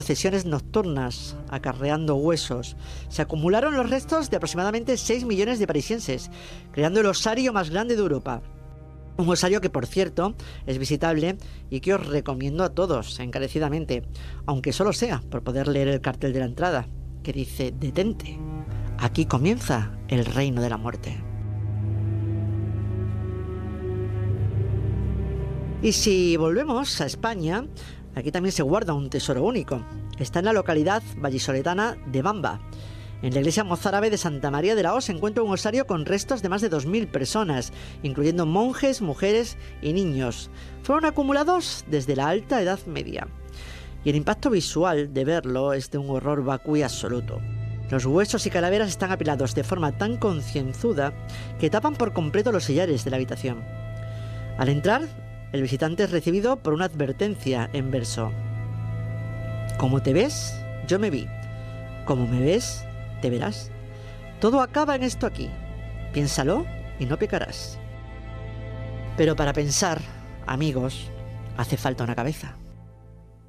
procesiones nocturnas, acarreando huesos. Se acumularon los restos de aproximadamente 6 millones de parisienses, creando el osario más grande de Europa. Un osario que, por cierto, es visitable y que os recomiendo a todos encarecidamente, aunque solo sea por poder leer el cartel de la entrada, que dice: detente, aquí comienza el reino de la muerte. Y si volvemos a España, aquí también se guarda un tesoro único. Está en la localidad vallisoletana de Bamba. En la iglesia mozárabe de Santa María de la O se encuentra un osario con restos de más de 2.000 personas, incluyendo monjes, mujeres y niños. Fueron acumulados desde la Alta Edad Media. Y el impacto visual de verlo es de un horror vacuo y absoluto. Los huesos y calaveras están apilados de forma tan concienzuda que tapan por completo los sillares de la habitación. Al entrar, el visitante es recibido por una advertencia en verso: como te ves, yo me vi. Como me ves, te verás. Todo acaba en esto aquí. Piénsalo y no pecarás. Pero para pensar, amigos, hace falta una cabeza.